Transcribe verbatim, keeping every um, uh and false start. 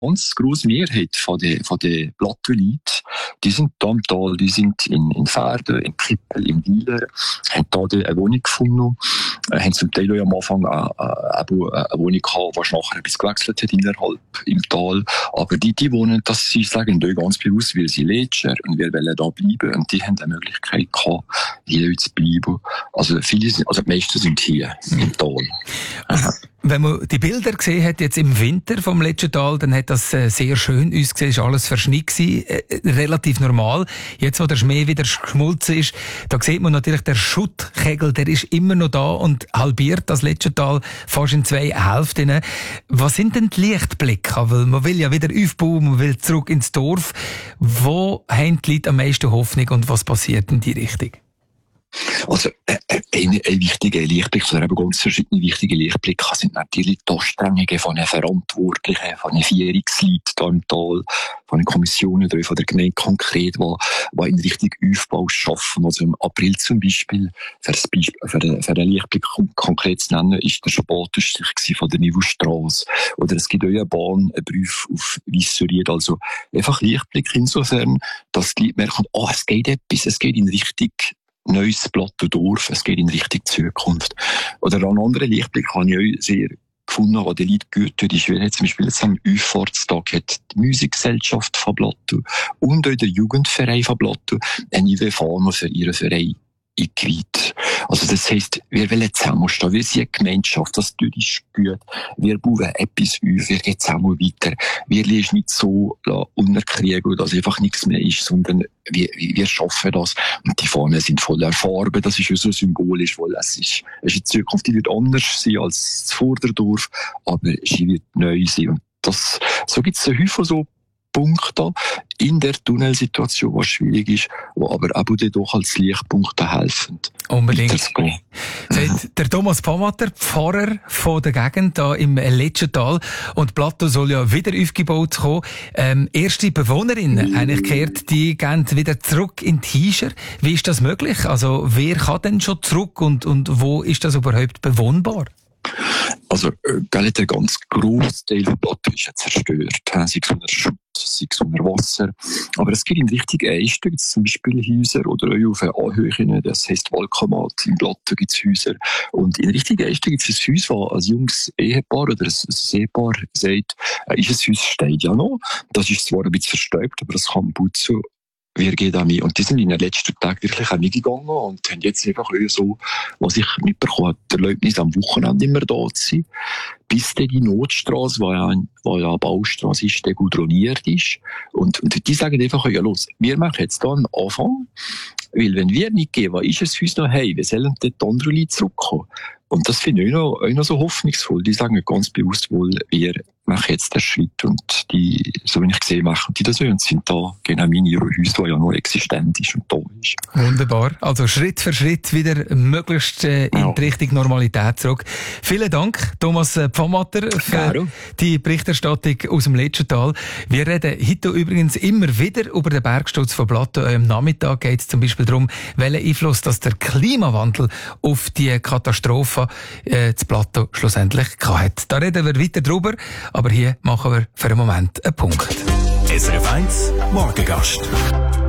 ganz grosse Mehrheit von den, von den Platteleuten, die sind da im Tal, die sind in, in Pferden, in Kippel, in Wieler, haben da eine Wohnung gefunden, äh, haben zum Teil auch am Anfang eine, eine, eine Wohnung gehabt, die nachher etwas gewechselt hat innerhalb im Tal. Aber die, die wohnen, das sie sagen da ganz bewusst, weil sie Letscher und wir wollen da bleiben und die haben die Möglichkeit gehabt, hier zu bleiben. Also viele sind, also die meisten sind hier im Tal. Also, wenn man die Bilder gesehen hat, jetzt im Winter vom Letschental, dann hat das äh, sehr schön ausgesehen, ist alles verschneit gewesen, äh, relativ normal. Jetzt, wo der Schnee wieder geschmolzen ist, da sieht man natürlich, der Schuttkegel, der ist immer noch da und halbiert das Letschental fast in zwei Hälften. Was sind denn die Lichtblicke? Weil man will ja wieder aufbauen, man will zurück ins Dorf. Wo haben die Leute am meisten Hoffnung und was passiert in die Richtung? Also, äh, ein, ein wichtiger Lichtblick, oder eben ganz verschiedene wichtige Lichtblicke sind natürlich die Anstrengungen von den Verantwortlichen, von den Vierungsleuten hier im Tal, von den Kommissionen oder von der Gemeinde konkret, die, die in Richtung Aufbau schaffen. Also im April zum Beispiel, für, das Beispiel, für, den, für den Lichtblick konkret zu nennen, ist der Spatenstich von der Niveaustrasse. Oder es gibt auch eine Bahn, einen Brief auf Wisseried. Also einfach Lichtblick insofern, dass die Leute merken, oh, es geht etwas, es geht in Richtung neues Plattendorf, es geht in Richtung Zukunft. Oder einen anderen Lichtblick habe ich auch sehr gefunden, was die Leute gut tut, ist, weil zum Beispiel jetzt am Auffahrtstag hat die Musikgesellschaft von Plateau und auch der Jugendverein von Plateau eine neue Fahne für ihren Verein eingeweiht. Also das heisst, wir wollen zusammenstehen, wir sind eine Gemeinschaft, das tut uns gut, wir bauen etwas auf, wir gehen zusammen weiter, wir lassen nicht so unterkriegen, dass einfach nichts mehr ist, sondern wir, wir schaffen das. Und die Fahnen sind voller Farben, das ist auch so symbolisch, weil es ist, es ist in Zukunft, die wird anders sein als das Vorderdorf, aber sie wird neu sein. Und das, so gibt es einen Haufen so Punkte in der Tunnelsituation, was schwierig ist, die aber auch doch als Lichtpunkte helfen. Unbedingt. Sagt der Thomas Pamatter, Pfarrer von der Gegend da im Letschental. Und Plateau soll ja wieder aufgebaut kommen. Ähm, erste Bewohnerinnen, eigentlich gehört, die gehen wieder zurück in die Hiescher. Wie ist das möglich? Also, wer kann denn schon zurück und, und wo ist das überhaupt bewohnbar? Also, äh, der ganz grosse Teil von Plateau ist ja zerstört. Sei es unter Schutt, sei es unter Wasser. Aber es gibt in Richtung Einstöcke, zum Beispiel Häuser oder auch auf Anhöhen, das heisst Walkomat. In Plateau gibt es Häuser. Und in Richtung Einstöcke gibt es ein Haus, wo ein junges Ehepaar oder ein, ein Ehepaar sagt, äh, ist ein Haus steht ja noch. Das ist zwar ein bisschen verstäubt, aber das kann gut so. Wir gehen da mit. Und die sind in den letzten Tagen wirklich auch mitgegangen und haben jetzt einfach so, was ich mitbekommen habe, die Erlaubnis am Wochenende immer da zu sein, bis dann die Notstrasse, die ja, wo ja eine Baustrasse ist, die gudroniert ist. Und, und die sagen einfach, ja los, wir machen jetzt da einen Anfang, weil wenn wir nicht gehen, was ist es uns noch hey, wir sollen dort andere Leute zurückkommen. Und das finde ich auch noch, auch noch so hoffnungsvoll. Die sagen ganz bewusst wohl, wir machen jetzt den Schritt und die, so wie ich gesehen machen die das auch und sind da genau in ihrem Haus, das ja noch existent ist und da ist. Wunderbar. Also Schritt für Schritt wieder möglichst äh, in ja. die Richtung Normalität zurück. Vielen Dank, Thomas Pfammatter, für Garo. die Berichterstattung aus dem Letschental. Wir reden heute übrigens immer wieder über den Bergsturz von Plateau. Am Nachmittag geht es zum Beispiel darum, welchen Einfluss dass der Klimawandel auf die Katastrophe äh, zu Plateau schlussendlich hat. Da reden wir weiter drüber, aber hier machen wir für einen Moment einen Punkt. S R F eins Morgengast.